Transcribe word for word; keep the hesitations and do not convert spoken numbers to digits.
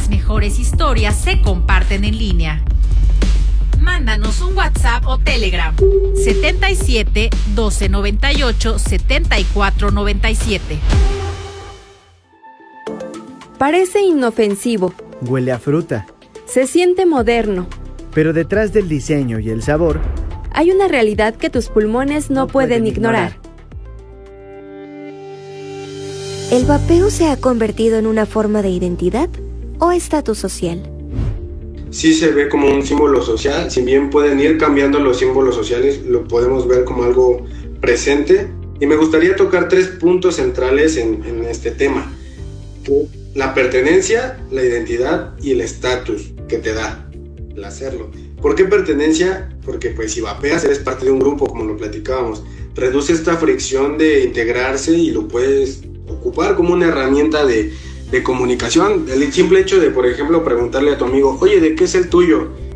las mejores historias se comparten en línea. Mándanos un WhatsApp o Telegram setenta y siete, doce noventa y ocho, setenta y cuatro noventa y siete. Parece inofensivo. Huele a fruta. Se siente moderno. Pero detrás del diseño y el sabor, hay una realidad que tus pulmones no, no pueden, pueden ignorar. ignorar. ¿El vapeo se ha convertido en una forma de identidad o estatus social? Sí se ve como un símbolo social, si bien pueden ir cambiando los símbolos sociales, lo podemos ver como algo presente. Y me gustaría tocar tres puntos centrales en, en este tema. La pertenencia, la identidad y el estatus que te da el hacerlo. ¿Por qué pertenencia? Porque pues si vapeas eres parte de un grupo, como lo platicábamos. Reduce esta fricción de integrarse y lo puedes ocupar como una herramienta de, de comunicación. El simple hecho de, por ejemplo, preguntarle a tu amigo, oye, ¿de qué es el tuyo?